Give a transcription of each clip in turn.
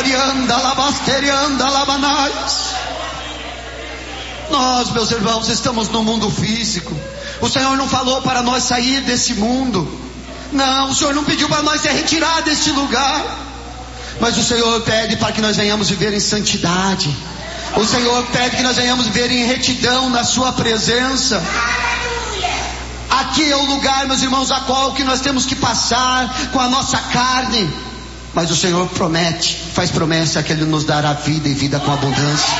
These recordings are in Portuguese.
Orianda, Labasterianda, Labanais. Nós, meus irmãos, estamos no mundo físico. O Senhor não falou para nós sair desse mundo. Não, o Senhor não pediu para nós se retirar deste lugar. Mas o Senhor pede para que nós venhamos viver em santidade. O Senhor pede que nós venhamos viver em retidão na sua presença. Aqui é o lugar, meus irmãos, a qual que nós temos que passar com a nossa carne. Mas o Senhor promete, faz promessa que Ele nos dará vida e vida com abundância.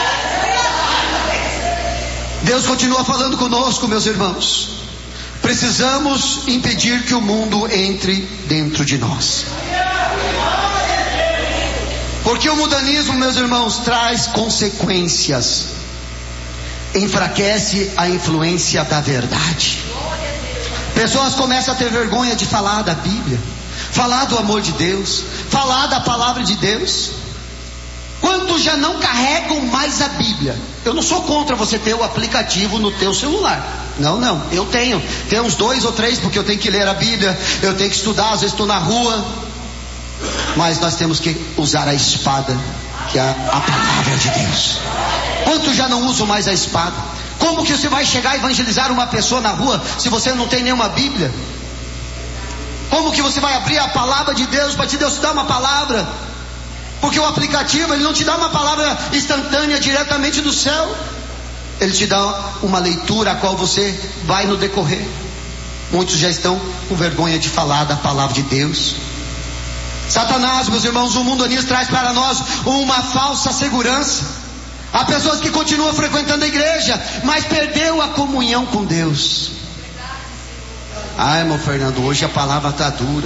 Deus continua falando conosco, meus irmãos. Precisamos impedir que o mundo entre dentro de nós. Porque o mundanismo, meus irmãos, traz consequências. Enfraquece a influência da verdade. Pessoas começam a ter vergonha de falar da Bíblia, falar do amor de Deus, falar da palavra de Deus. Quantos já não carregam mais a Bíblia? Eu não sou contra você ter o aplicativo no teu celular. Não, eu tenho uns 2 ou 3, porque eu tenho que ler a Bíblia, eu tenho que estudar, às vezes estou na rua. Mas nós temos que usar a espada, que é a palavra de Deus. Quantos já não usam mais a espada? Como que você vai chegar a evangelizar uma pessoa na rua se você não tem nenhuma Bíblia? Como que você vai abrir a palavra de Deus para te Deus dar uma palavra? Porque o aplicativo, ele não te dá uma palavra instantânea diretamente do céu. Ele te dá uma leitura a qual você vai no decorrer. Muitos já estão com vergonha de falar da palavra de Deus. Satanás, meus irmãos, o mundanismo traz para nós uma falsa segurança. Há pessoas que continuam frequentando a igreja, mas perdeu a comunhão com Deus. Irmão Fernando, hoje a palavra está dura.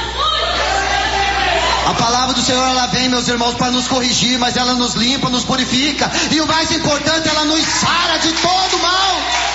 A palavra do Senhor, ela vem, meus irmãos, para nos corrigir, mas ela nos limpa, nos purifica, e o mais importante, ela nos sara de todo mal.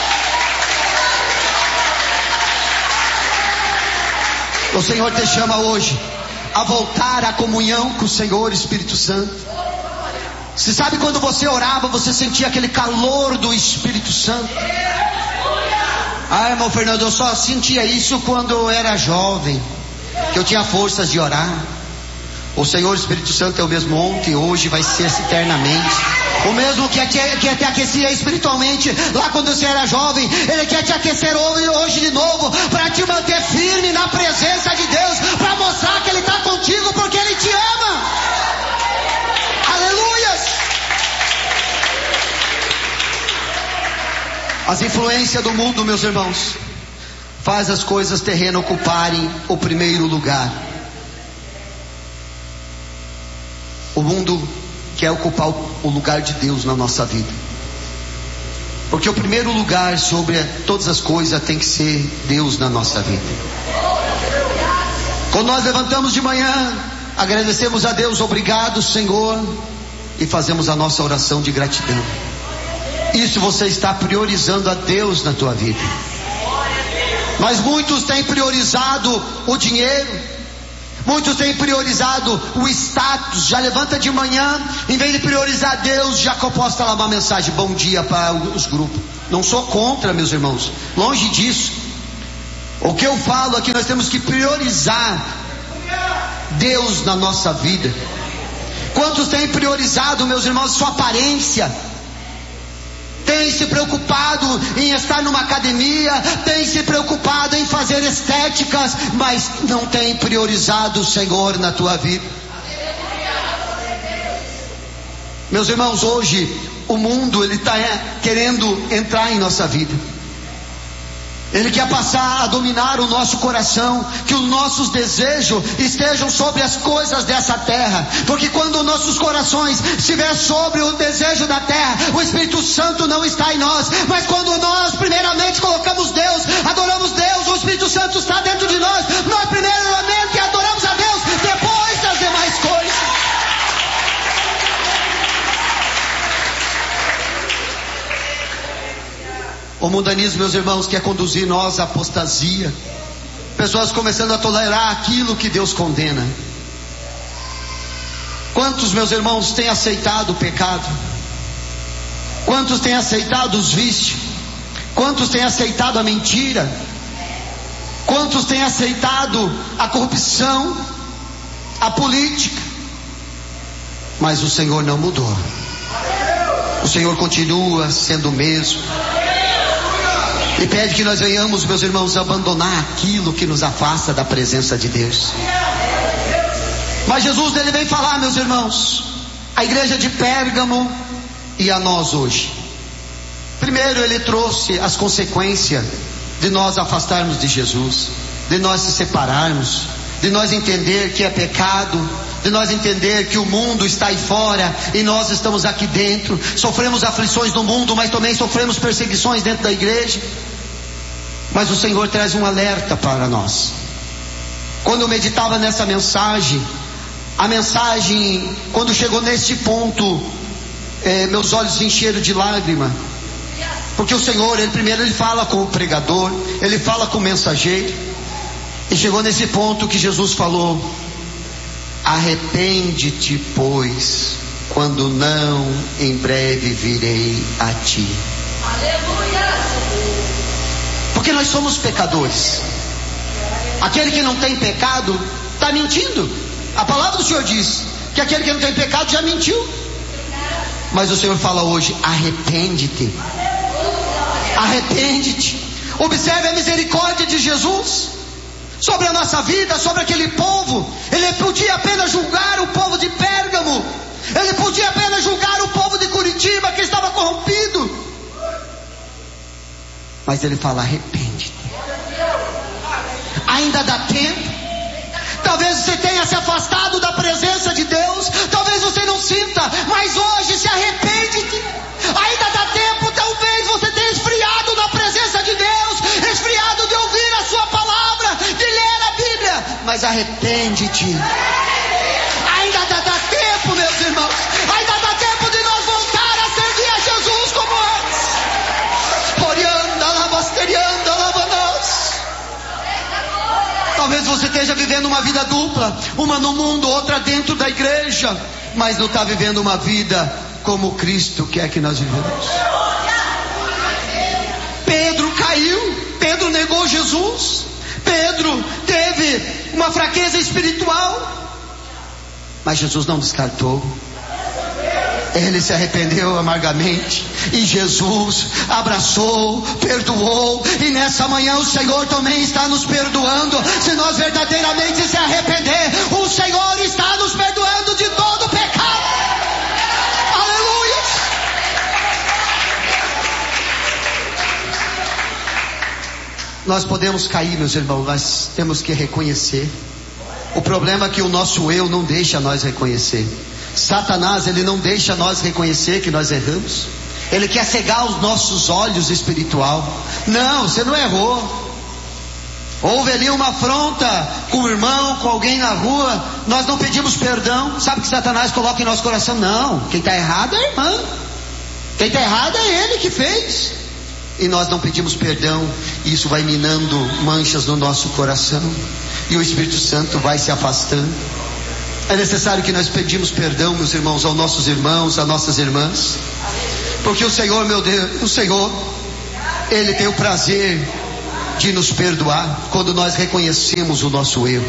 O Senhor te chama hoje a voltar à comunhão com o Senhor Espírito Santo. Você sabe, quando você orava, você sentia aquele calor do Espírito Santo? Irmão Fernando, eu só sentia isso quando eu era jovem, que eu tinha forças de orar. O Senhor Espírito Santo é o mesmo ontem, hoje, vai ser eternamente. O mesmo que te aquecia espiritualmente lá quando você era jovem, Ele quer te aquecer hoje de novo, para te manter firme na presença de Deus, para mostrar que Ele está contigo, porque Ele te ama. Aleluias! As influências do mundo, meus irmãos, faz as coisas terrenas ocuparem o primeiro lugar. O mundo quer ocupar o lugar de Deus na nossa vida. Porque o primeiro lugar sobre todas as coisas tem que ser Deus na nossa vida. Quando nós levantamos de manhã, agradecemos a Deus, obrigado Senhor, e fazemos a nossa oração de gratidão. Isso você está priorizando a Deus na tua vida. Mas muitos têm priorizado o dinheiro. Muitos têm priorizado o status. Já levanta de manhã, em vez de priorizar Deus, já posta lá uma mensagem: bom dia para os grupos. Não sou contra, meus irmãos, longe disso. O que eu falo aqui, nós temos que priorizar Deus na nossa vida. Quantos têm priorizado, meus irmãos, sua aparência? Tem se preocupado em estar numa academia, tem se preocupado em fazer estéticas, mas não tem priorizado o Senhor na tua vida. Meus irmãos, hoje o mundo, ele está querendo entrar em nossa vida. Ele quer passar a dominar o nosso coração, que os nossos desejos estejam sobre as coisas dessa terra. Porque quando nossos corações estiver sobre o desejo da terra, o Espírito Santo não está em nós. Mas quando nós primeiramente colocamos Deus, adoramos Deus, o Espírito Santo está dentro de nós. Nós primeiramente adoramos a Deus, depois das demais coisas. O mundanismo, meus irmãos, quer conduzir nós à apostasia. Pessoas começando a tolerar aquilo que Deus condena. Quantos, meus irmãos, têm aceitado o pecado? Quantos têm aceitado os vícios? Quantos têm aceitado a mentira? Quantos têm aceitado a corrupção, a política? Mas o Senhor não mudou. O Senhor continua sendo o mesmo. E pede que nós venhamos, meus irmãos, abandonar aquilo que nos afasta da presença de Deus. Mas Jesus, ele vem falar, meus irmãos, a igreja de Pérgamo e a nós hoje. Primeiro, ele trouxe as consequências de nós afastarmos de Jesus, de nós se separarmos, de nós entender que é pecado, de nós entender que o mundo está aí fora e nós estamos aqui dentro. Sofremos aflições no mundo, mas também sofremos perseguições dentro da igreja. Mas o Senhor traz um alerta para nós. Quando eu meditava nessa mensagem, a mensagem, quando chegou neste ponto, meus olhos se encheram de lágrima. Porque o Senhor, ele fala com o pregador, ele fala com o mensageiro. E chegou nesse ponto que Jesus falou: arrepende-te, pois, quando não, em breve virei a ti. Aleluia! Porque nós somos pecadores. Aquele que não tem pecado está mentindo. A palavra do Senhor diz que aquele que não tem pecado já mentiu. Mas o Senhor fala hoje: arrepende-te. Arrepende-te. Observe a misericórdia de Jesus sobre a nossa vida, sobre aquele povo. Ele podia apenas julgar o povo de Pérgamo, ele podia apenas julgar o povo de Curitiba, que estava corrompido. Mas ele fala: arrepende-te. Ainda dá tempo. Talvez você tenha se afastado da presença de Deus, talvez você não sinta, mas hoje se arrepende-te. Ainda dá tempo. Talvez você tenha esfriado na presença de Deus, esfriado de ouvir a sua palavra, de ler a Bíblia, mas arrepende-te. Ainda dá tempo, meus irmãos. Ainda dá tempo de nós voltar a servir a Jesus como antes. Orianda, lavasterianda, lavanos. Talvez você esteja vivendo uma vida dupla, uma no mundo, outra dentro da igreja, mas não está vivendo uma vida como Cristo quer que nós vivamos. Pedro caiu, Pedro negou Jesus, Pedro teve uma fraqueza espiritual, mas Jesus não descartou. Ele se arrependeu amargamente e Jesus abraçou, perdoou, e nessa manhã o Senhor também está nos perdoando. Se nós verdadeiramente se arrepender, o Senhor está nos perdoando de todo pecado. Aleluia! Nós podemos cair, meus irmãos, mas temos que reconhecer. O problema é que o nosso eu não deixa nós reconhecer. Satanás, ele não deixa nós reconhecer que nós erramos. Ele quer cegar os nossos olhos espiritual. Não, você não errou. Houve ali uma afronta com o irmão, com alguém na rua, nós não pedimos perdão. Sabe o que Satanás coloca em nosso coração? Não, quem está errado é a irmã, quem está errado é ele que fez. E nós não pedimos perdão, e isso vai minando manchas no nosso coração, e o Espírito Santo vai se afastando. É necessário que nós pedimos perdão, meus irmãos, aos nossos irmãos, às nossas irmãs, porque o Senhor, meu Deus, o Senhor, Ele tem o prazer de nos perdoar quando nós reconhecemos o nosso erro.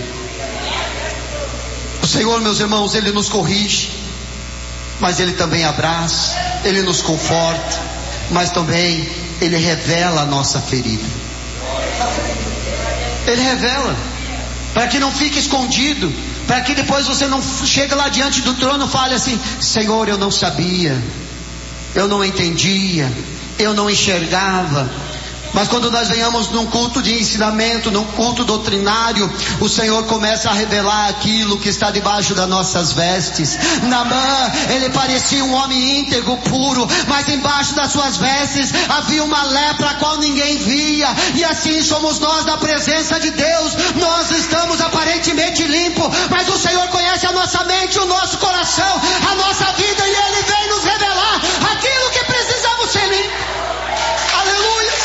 O Senhor, meus irmãos, Ele nos corrige, mas Ele também abraça, Ele nos conforta, mas também Ele revela a nossa ferida. Ele revela, para que não fique escondido, para que depois você não chegue lá diante do trono e fale assim: Senhor, eu não sabia, eu não entendia, eu não enxergava. Mas quando nós venhamos num culto de ensinamento, num culto doutrinário, o Senhor começa a revelar aquilo que está debaixo das nossas vestes. Naamã, ele parecia um homem íntegro, puro, mas embaixo das suas vestes havia uma lepra a qual ninguém via. E assim somos nós na presença de Deus. Nós estamos aparentemente limpos, mas o Senhor conhece a nossa mente, o nosso coração, a nossa vida, e Ele vem nos revelar aquilo que precisamos ser limpos. Aleluia!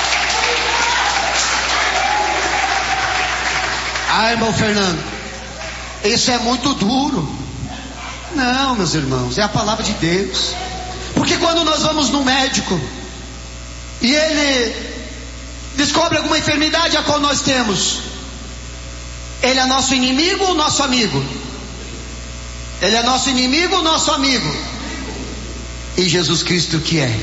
Ah, irmão Fernando, isso é muito duro. Não, meus irmãos, é a palavra de Deus. Porque quando nós vamos no médico e ele descobre alguma enfermidade a qual nós temos, ele é nosso inimigo ou nosso amigo? Ele é nosso inimigo ou nosso amigo? E Jesus Cristo que é?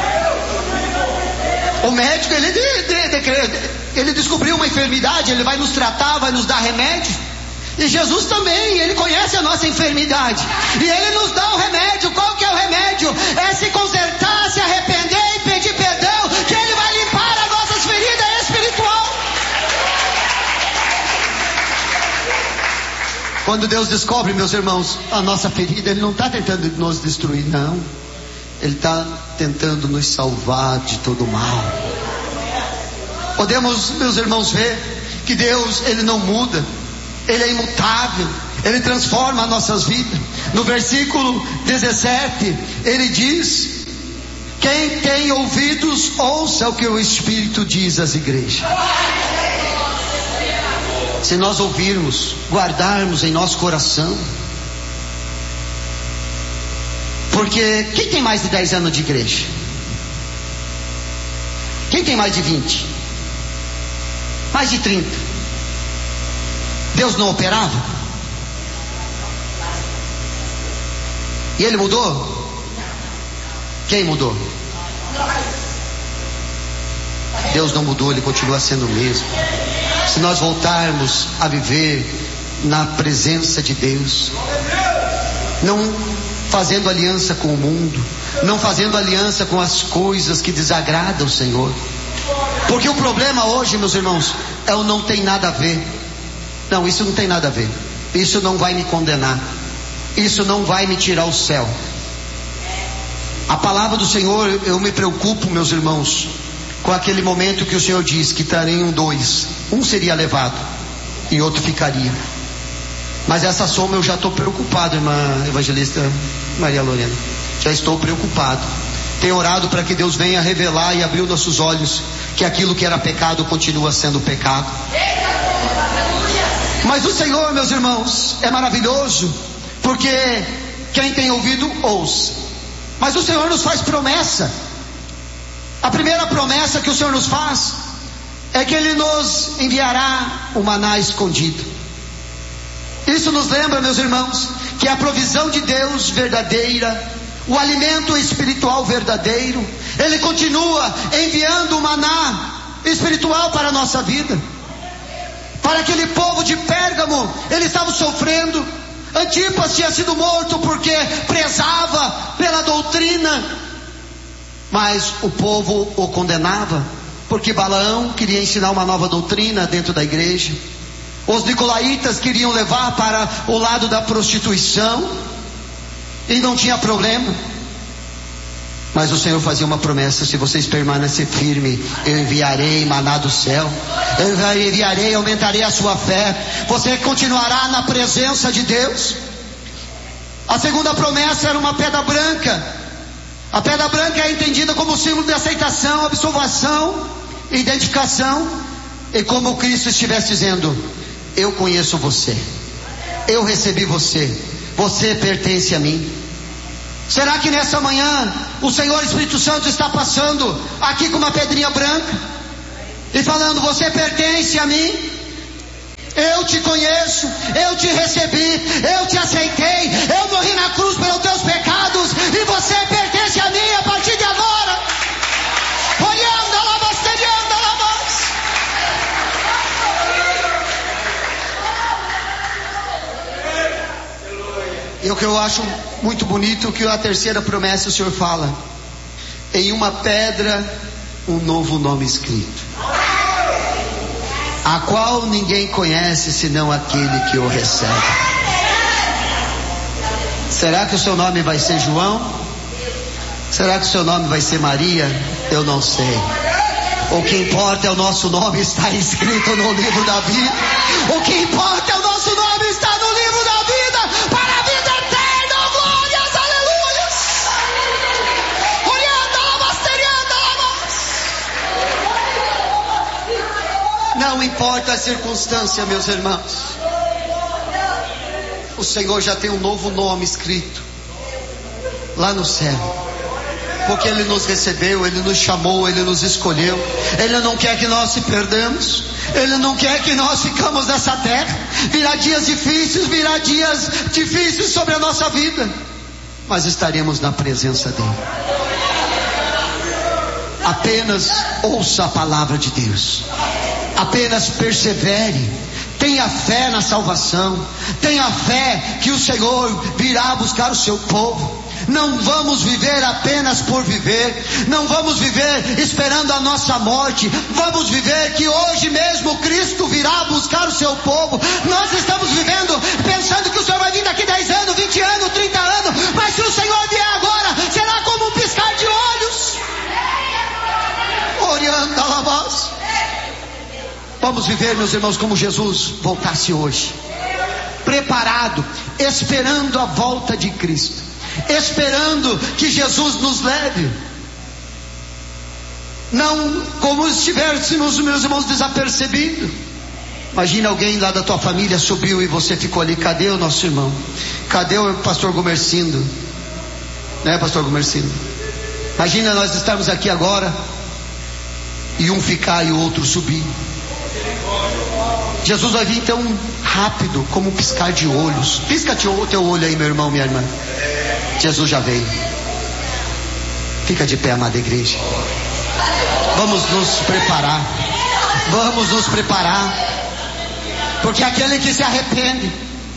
O médico, ele descobriu uma enfermidade, ele vai nos tratar, vai nos dar remédio. E Jesus também, ele conhece a nossa enfermidade. E ele nos dá o remédio. Qual que é o remédio? É se consertar, se arrepender e pedir perdão, que ele vai limpar as nossas feridas espirituais. Quando Deus descobre, meus irmãos, a nossa ferida, ele não está tentando nos destruir, não. Ele está tentando nos salvar de todo mal. Podemos, meus irmãos, ver que Deus, ele não muda. Ele é imutável, ele transforma as nossas vidas. No versículo 17, ele diz: quem tem ouvidos, ouça o que o Espírito diz às igrejas. Se nós ouvirmos, guardarmos em nosso coração. Porque quem tem mais de 10 anos de igreja? Quem tem mais de 20? Mais de 30? Deus não operava? E ele mudou? Quem mudou? Deus não mudou, ele continua sendo o mesmo. Se nós voltarmos a viver na presença de Deus, não fazendo aliança com o mundo, não fazendo aliança com as coisas que desagradam o Senhor. Porque o problema hoje, meus irmãos, é o não tem nada a ver. Não, isso não tem nada a ver. Isso não vai me condenar. Isso não vai me tirar o céu. A palavra do Senhor, eu me preocupo, meus irmãos, com aquele momento que o Senhor diz que trariam 2. Um seria levado e outro ficaria. Mas essa soma eu já estou preocupado, irmã evangelista Maria Lorena. Já estou preocupado. Tenho orado para que Deus venha revelar e abrir nossos olhos que aquilo que era pecado continua sendo pecado. Mas o Senhor, meus irmãos, é maravilhoso, porque quem tem ouvido, ouça. Mas o Senhor nos faz promessa. A primeira promessa que o Senhor nos faz é que Ele nos enviará o maná escondido. Isso nos lembra, meus irmãos, que a provisão de Deus verdadeira, o alimento espiritual verdadeiro, Ele continua enviando o maná espiritual para a nossa vida. Para aquele povo de Pérgamo, eles estavam sofrendo. Antipas tinha sido morto porque prezava pela doutrina, mas o povo o condenava, porque Balaão queria ensinar uma nova doutrina dentro da igreja. Os nicolaítas queriam levar para o lado da prostituição, e não tinha problema. Mas o Senhor fazia uma promessa: se vocês permanecerem firmes, eu enviarei maná do céu, eu enviarei, aumentarei a sua fé, você continuará na presença de Deus. A segunda promessa era uma pedra branca. A pedra branca é entendida como símbolo de aceitação, absolvação, identificação, e como Cristo estivesse dizendo: eu conheço você, eu recebi você, você pertence a mim. Será que nessa manhã o Senhor Espírito Santo está passando aqui com uma pedrinha branca e falando: você pertence a mim, eu te conheço, eu te recebi, eu te aceitei, eu morri na cruz pelos teus pecados e você pertence a mim a partir de agora. Olhando lá, basteriando lá, E o que eu acho muito bonito, que a terceira promessa o Senhor fala: em uma pedra um novo nome escrito, a qual ninguém conhece senão aquele que o recebe. Será que o seu nome vai ser João? Será que o seu nome vai ser Maria? Eu não sei. O que importa é o nosso nome estar escrito no livro da vida. O que importa é o nosso nome estar no livro da vida, para a vida eterna. Glórias, aleluias. Olhando a basterianda, não importa a circunstância, meus irmãos, o Senhor já tem um novo nome escrito lá no céu. Porque Ele nos recebeu, Ele nos chamou, Ele nos escolheu. Ele não quer que nós se perdamos, Ele não quer que nós ficamos nessa terra. Virá dias difíceis sobre a nossa vida, mas estaremos na presença dele. Apenas ouça a palavra de Deus, apenas persevere, tenha fé na salvação, tenha fé que o Senhor virá buscar o seu povo. Não vamos viver apenas por viver, não vamos viver esperando a nossa morte, vamos viver que hoje mesmo Cristo virá buscar o seu povo. Nós estamos vivendo pensando que o Senhor vai vir daqui 10 anos, 20 anos, 30 anos, mas se o Senhor vier agora, será como um piscar de olhos. Orando a la voz. Vamos viver, meus irmãos, como Jesus voltasse hoje, preparado, esperando a volta de Cristo, esperando que Jesus nos leve, não como estivéssemos, meus irmãos, desapercebidos. Imagina alguém lá da tua família subiu e você ficou ali. Cadê o nosso irmão? Cadê o pastor Gomercindo? Né, pastor Gomercindo? Imagina nós estarmos aqui agora e um ficar e o outro subir. Jesus vai vir tão rápido como um piscar de olhos. Pisca o teu olho aí, meu irmão, minha irmã. Jesus já veio. Fica de pé, amada igreja. Vamos nos preparar. Vamos nos preparar. Porque aquele que se arrepende,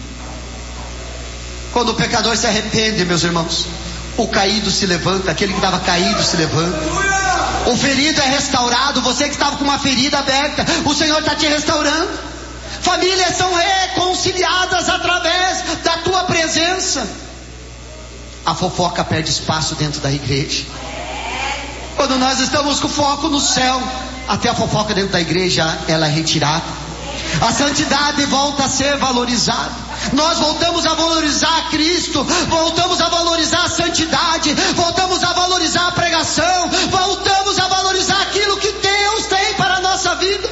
quando o pecador se arrepende, meus irmãos, o caído se levanta. Aquele que estava caído se levanta. O ferido é restaurado. Você que estava com uma ferida aberta, o Senhor está te restaurando. Famílias são reconciliadas através da tua presença. A fofoca perde espaço dentro da igreja. Quando nós estamos com foco no céu, até a fofoca dentro da igreja ela é retirada. A santidade volta a ser valorizada. Nós voltamos a valorizar Cristo, voltamos a valorizar a santidade, voltamos a valorizar a pregação, voltamos a valorizar aquilo que Deus tem para a nossa vida.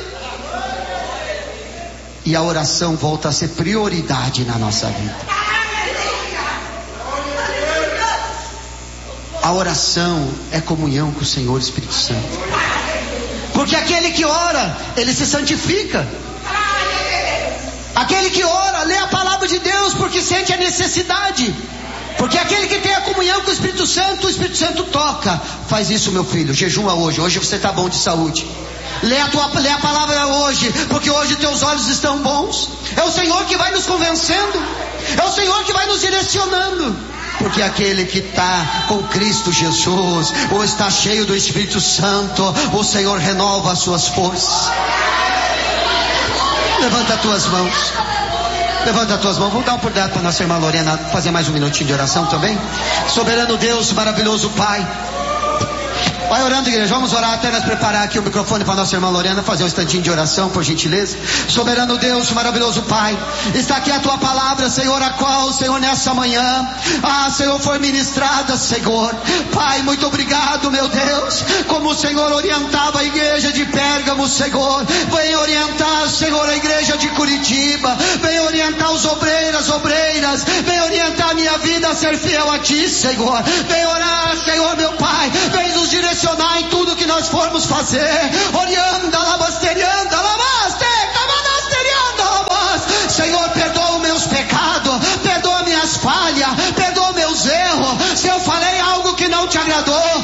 E a oração volta a ser prioridade na nossa vida. A oração é comunhão com o Senhor Espírito Santo. Porque aquele que ora, ele se santifica. Aquele que ora, lê a palavra de Deus porque sente a necessidade. Porque aquele que tem a comunhão com o Espírito Santo toca. Faz isso, meu filho, jejua hoje. Hoje você está bom de saúde. Lê a palavra hoje, porque hoje teus olhos estão bons. É o Senhor que vai nos convencendo. É o Senhor que vai nos direcionando. Porque aquele que está com Cristo Jesus, ou está cheio do Espírito Santo, o Senhor renova as suas forças. Levanta as tuas mãos. Levanta as tuas mãos. Vamos dar uma oportunidade para nossa irmã Lorena fazer mais um minutinho de oração também. Soberano Deus, maravilhoso Pai. Vai orando, igreja. Vamos orar até nós preparar aqui o microfone para nossa irmã Lorena fazer um instantinho de oração, por gentileza. Soberano Deus, maravilhoso Pai, está aqui a tua palavra, Senhor, a qual, Senhor, nessa manhã, Senhor, foi ministrada, Senhor. Pai, muito obrigado, meu Deus, como o Senhor orientava a igreja de Pérgamo, Senhor, vem orientar, Senhor, a igreja de Curitiba, vem orientar os obreiras, vem orientar a minha vida a ser fiel a Ti, Senhor. Vem orar, Senhor, meu Pai, vem nos direcionar em tudo que nós formos fazer. Orianda, labasterianda, labaste, cabanasterianda, labas. Senhor, perdoa os meus pecados, perdoa minhas falhas, perdoa meus erros. Se eu falei algo que não te agradou,